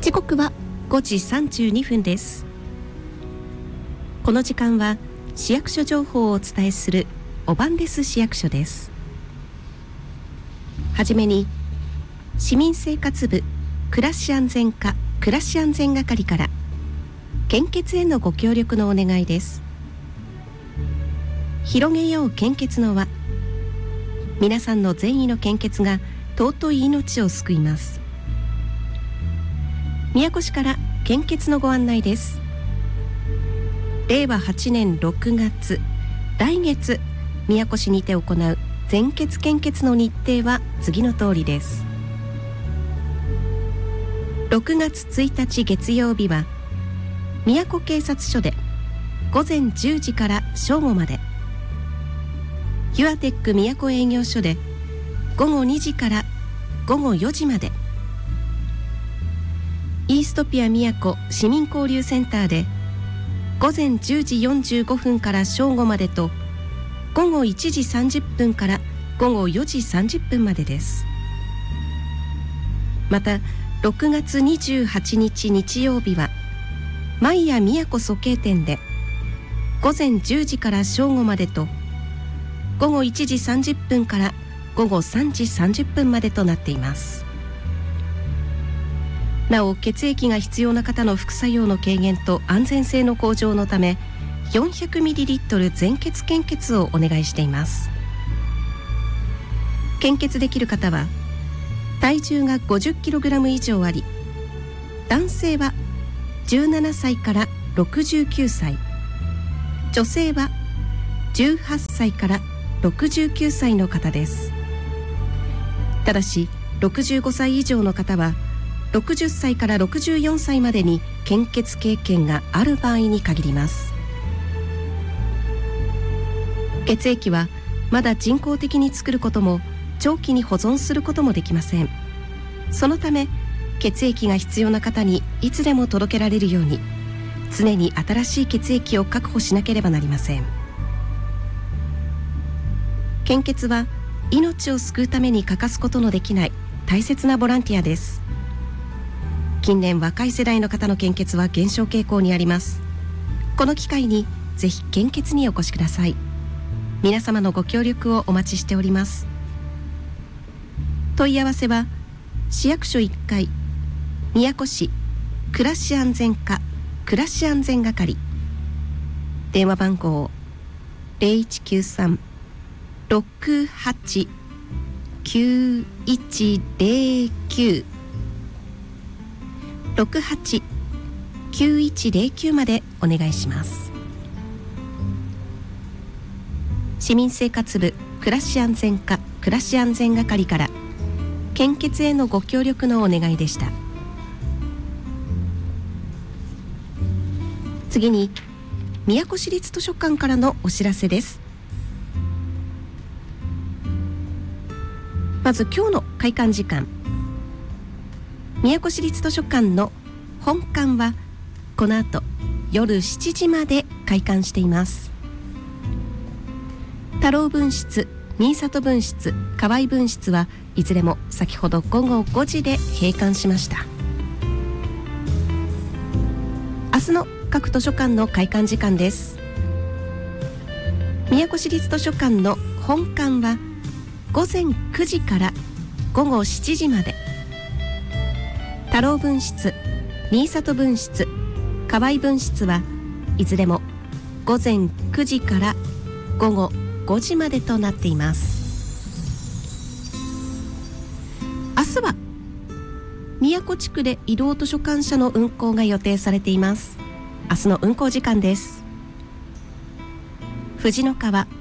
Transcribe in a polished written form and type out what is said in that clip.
時刻は5時32分です。この時間は市役所情報をお伝えするおばんです市役所です。はじめに市民生活部暮らし安全課暮らし安全係から献血へのご協力のお願いです。広げよう献血の輪、皆さんの善意の献血が尊い命を救います。宮古市から献血のご案内です。令和8年6月、来月宮古市にて行う全血献血の日程は次の通りです。6月1日月曜日は宮古警察署で午前10時から正午まで、ユアテック宮古営業所で午後2時から午後4時まで、イーストピア宮古市民交流センターで午前10時45分から正午までと、午後1時30分から午後4時30分までです。また6月28日日曜日はマイヤ宮古蘇慶店で午前10時から正午までと、午後1時30分から午後3時30分までとなっています。なお、血液が必要な方の副作用の軽減と安全性の向上のため 400ml 全血献血をお願いしています。献血できる方は体重が 50kg 以上あり、男性は17歳から69歳、女性は18歳から69歳の方です。ただし65歳以上の方は60歳から64歳までに献血経験がある場合に限ります。血液はまだ人工的に作ることも長期に保存することもできません。そのため血液が必要な方にいつでも届けられるように、常に新しい血液を確保しなければなりません。献血は命を救うために欠かすことのできない大切なボランティアです。近年若い世代の方の献血は減少傾向にあります。この機会にぜひ献血にお越しください。皆様のご協力をお待ちしております。問い合わせは市役所1階宮古市暮らし安全課暮らし安全係、電話番号 0193-68-9109 68-9109までお願いします。市民生活部暮らし安全課暮らし安全係から献血へのご協力のお願いでした。次に宮古市立図書館からのお知らせです。まず今日の開館時間、宮古市立図書館の本館はこの後夜7時まで開館しています。太郎分室、新里分室、河合分室はいずれも先ほど午後5時で閉館しました。明日の各図書館の開館時間です。宮古市立図書館の本館は午前9時から午後7時まで、太郎分室、新里分室、河合分室はいずれも午前9時から午後5時までとなっています。明日は宮古地区で移動図書館車の運行が予定されています。明日の運行時間です。藤の川